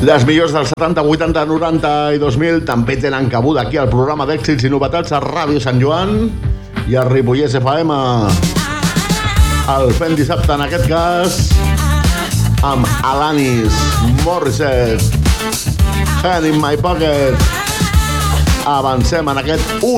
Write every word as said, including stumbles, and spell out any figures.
Les millors dels setanta, vuitanta, noranta i dos mil també tenen cabuda aquí al programa d'èxits i novetats a Ràdio Sant Joan i a Ripollès F M. El fem dissabte, en aquest cas, amb Alanis Morissette, Hand in my pocket. Avancem en aquest